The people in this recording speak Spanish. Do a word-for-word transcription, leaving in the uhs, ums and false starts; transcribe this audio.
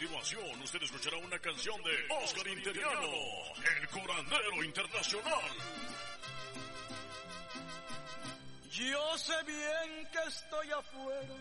continuación, usted escuchará una canción de Oscar Interiano, el curandero internacional. Yo sé bien que estoy afuera